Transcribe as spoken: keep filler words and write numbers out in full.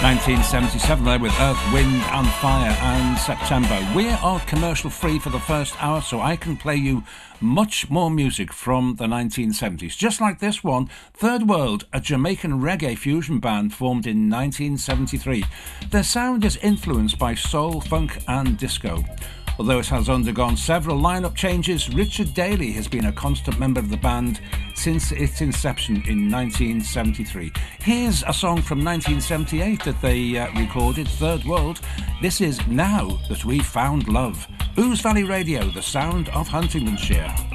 nineteen seventy-seven there with Earth, Wind and Fire and September. We are commercial free for the first hour, so I can play you much more music from the nineteen seventies. Just like this one, Third World, a Jamaican reggae fusion band formed in nineteen seventy-three. Their sound is influenced by soul, funk and disco. Although it has undergone several lineup changes, Richard Daly has been a constant member of the band since its inception in nineteen seventy-three. Here's a song from nineteen seventy-eight that they uh, recorded, Third World. This is Now That We've Found Love. Ouse Valley Radio, the sound of Huntingdonshire.